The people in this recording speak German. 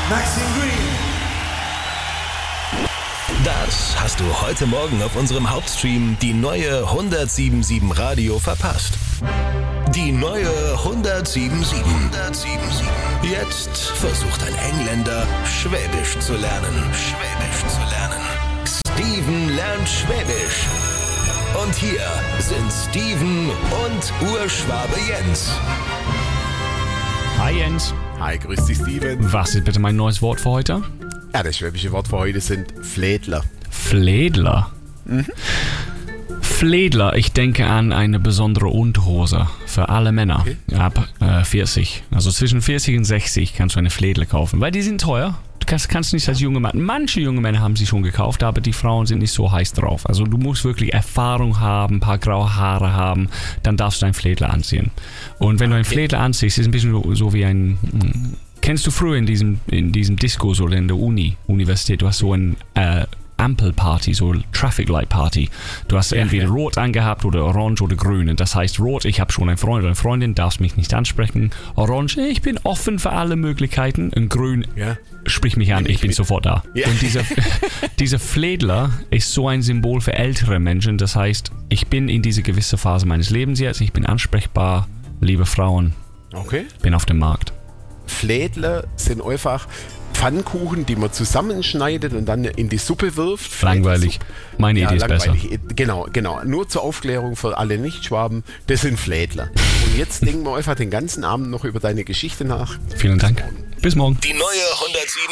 Maxim Green. Das hast du heute Morgen auf unserem Hauptstream die neue 107.7 Radio verpasst. Die neue 107.7. Jetzt versucht ein Engländer, Schwäbisch zu lernen. Steven lernt Schwäbisch. Und hier sind Steven und Urschwabe Jens. Hi Jens. Hi, grüß dich Steven. Was ist bitte mein neues Wort für heute? Ja, das schwäbische Wort für heute sind Fledler. Fledler? Fledler, ich denke an eine besondere Unterhose für alle Männer. Okay. Ab 40. Also zwischen 40 und 60 kannst du eine Fledler kaufen, weil die sind teuer. Du kannst nicht als junge Mann. Manche junge Männer haben sie schon gekauft, aber die Frauen sind nicht so heiß drauf. Also du musst wirklich Erfahrung haben, ein paar graue Haare haben, dann darfst du einen Fledler anziehen. Und wenn du einen Fledler anziehst, ist es ein bisschen so wie ein... Kennst du früher in diesem Disco so in der Universität, du hast so ein Ampelparty, so Traffic Light Party. Du hast entweder rot angehabt oder orange oder grün. Und das heißt rot, ich habe schon einen Freund oder eine Freundin, darfst mich nicht ansprechen. Orange, ich bin offen für alle Möglichkeiten. Und grün, sprich mich an, ich bin sofort da. Ja. Und dieser Fledler ist so ein Symbol für ältere Menschen. Das heißt, ich bin in dieser gewissen Phase meines Lebens jetzt, ich bin ansprechbar, liebe Frauen, bin auf dem Markt. Fledler sind einfach Pfannkuchen, die man zusammenschneidet und dann in die Suppe wirft. Langweilig. Meine Idee ist besser. Genau. Nur zur Aufklärung für alle Nichtschwaben, das sind Fledler. Und jetzt denken wir einfach den ganzen Abend noch über deine Geschichte nach. Vielen Dank. Bis morgen. Die neue 107.